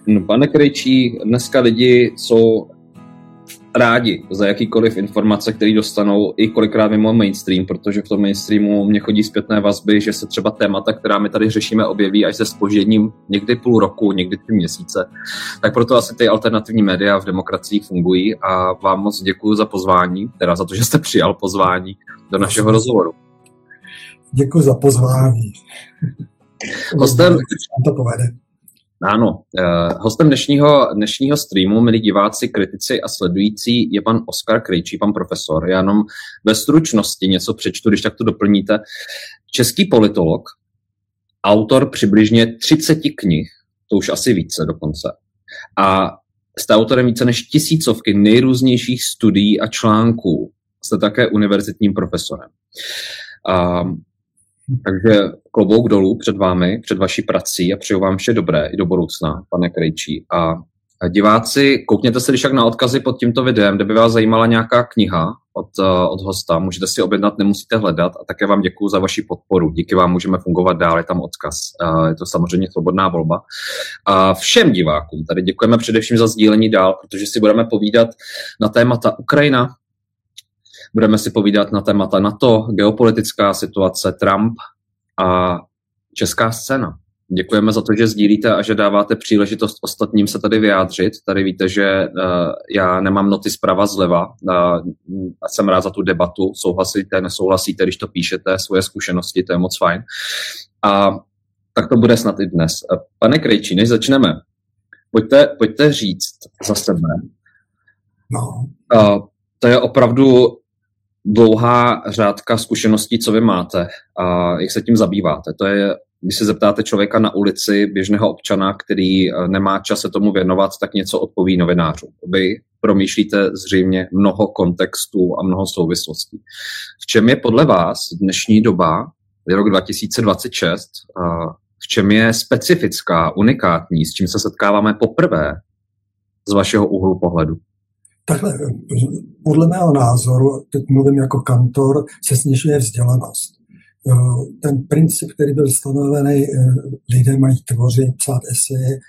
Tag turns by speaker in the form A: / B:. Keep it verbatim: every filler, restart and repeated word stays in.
A: No, pane Krejčí, dneska lidi jsou rádi za jakýkoliv informace, které dostanou i kolikrát mimo mainstream, protože v tom mainstreamu mě chodí zpětné vazby, že se třeba témata, která my tady řešíme, objeví až se zpožděním někdy půl roku, někdy tři měsíce. Tak proto asi ty alternativní média v demokracii fungují a vám moc děkuji za pozvání, teda za to, že jste přijal pozvání do našeho rozhovoru.
B: Děkuji za pozvání.
A: Hostem...
B: to povede.
A: Ano, eh, hostem dnešního, dnešního streamu, milí diváci, kritici a sledující, je pan Oskar Krejčí, pan profesor. Já jenom ve stručnosti něco přečtu, když tak to doplníte. Český politolog, autor přibližně třicet knih, to už asi více dokonce, a jste autorem více než tisícovky nejrůznějších studií a článků. Jste také univerzitním profesorem. A Takže klobouk dolů před vámi, před vaší prací a přeju vám vše dobré i do budoucna, pane Krejčí. A diváci, koukněte se když tak na odkazy pod tímto videem, kde by vás zajímala nějaká kniha od, od hosta, můžete si objednat, nemusíte hledat a také vám děkuju za vaši podporu. Díky vám můžeme fungovat dál, je tam odkaz. Je to samozřejmě svobodná volba. A všem divákům tady děkujeme především za sdílení dál, protože si budeme povídat na témata Ukrajina, budeme si povídat na témata NATO, geopolitická situace, Trump a česká scéna. Děkujeme za to, že sdílíte a že dáváte příležitost ostatním se tady vyjádřit. Tady víte, že uh, já nemám noty zprava zleva uh, a jsem rád za tu debatu. Souhlasíte, nesouhlasíte, když to píšete, svoje zkušenosti, to je moc fajn. A tak to bude snad i dnes. Pane Krejčí, než začneme, pojďte, pojďte říct za sebe.
B: No.
A: Uh, to je opravdu dlouhá řádka zkušeností, co vy máte a jak se tím zabýváte. To je, když se zeptáte člověka na ulici, běžného občana, který nemá čas se tomu věnovat, tak něco odpoví novinářům. Vy promýšlíte zřejmě mnoho kontextů a mnoho souvislostí. V čem je podle vás dnešní doba, je rok dva tisíce dvacet šest, v čem je specifická, unikátní, s čím se setkáváme poprvé z vašeho úhlu pohledu?
B: Takhle, podle mého názoru, teď mluvím jako kantor, se snižuje vzdělanost. Ten princip, který byl stanovený, lidé mají tvořit, psát eseje,